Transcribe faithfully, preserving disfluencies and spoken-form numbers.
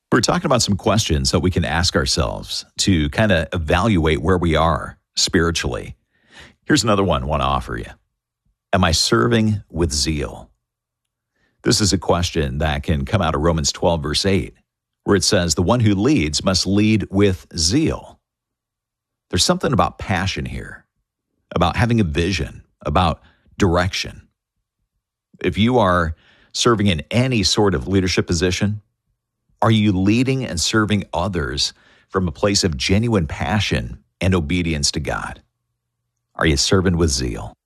We're talking about some questions that we can ask ourselves to kind of evaluate where we are spiritually. Here's another one I want to offer you. Am I serving with zeal? This is a question that can come out of Romans twelve, verse eight, where it says, the one who leads must lead with zeal. There's something about passion here, about having a vision, about direction. If you are serving in any sort of leadership position, are you leading and serving others from a place of genuine passion and obedience to God? Are you serving with zeal?